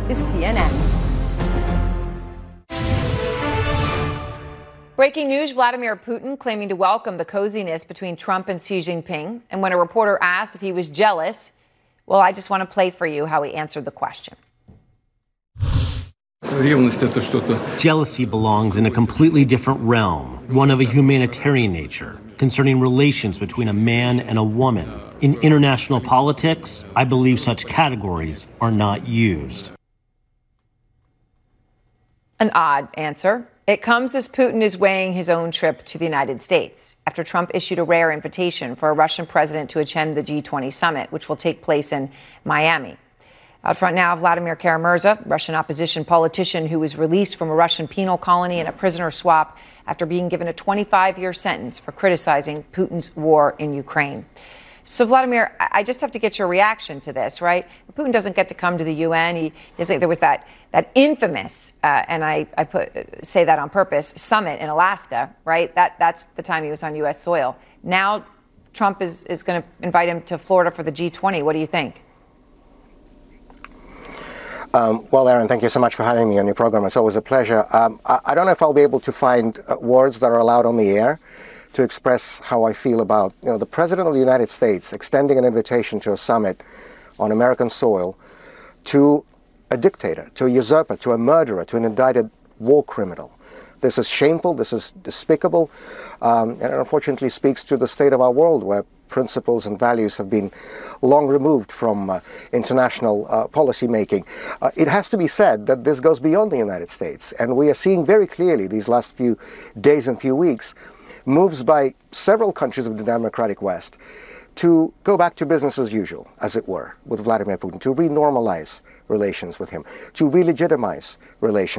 is CNN. Breaking news, Vladimir Putin claiming to welcome the coziness between Trump and Xi Jinping. And when a reporter asked if he was jealous, well, I just want to play for you how he answered the question. Jealousy belongs in a completely different realm, one of a humanitarian nature, concerning relations between a man and a woman. In international politics, I believe such categories are not used. An odd answer. It comes as Putin is weighing his own trip to the United States after Trump issued a rare invitation for a Russian president to attend the G20 summit, which will take place in Miami. Out front now, Vladimir Kara-Murza, Russian opposition politician who was released from a Russian penal colony in a prisoner swap after being given a 25-year sentence for criticizing Putin's war in Ukraine. So, Vladimir, I just have to get your reaction to this, right? Putin doesn't get to come to the UN. There was that infamous, and I say that on purpose, summit in Alaska, right? That's the time he was on U.S. soil. Now Trump is going to invite him to Florida for the G20. What do you think? Well, Aaron, thank you so much for having me on your program. It's always a pleasure. I don't know if I'll be able to find words that are allowed on the air to express how I feel about, the President of the United States extending an invitation to a summit on American soil to a dictator, to a usurper, to a murderer, to an indicted war criminal. This is shameful, this is despicable, and it unfortunately speaks to the state of our world where principles and values have been long removed from international policy making. It has to be said that this goes beyond the United States, and we are seeing very clearly these last few days and few weeks moves by several countries of the democratic West to go back to business as usual, as it were, with Vladimir Putin, to renormalize relations with him, to re-legitimize relations.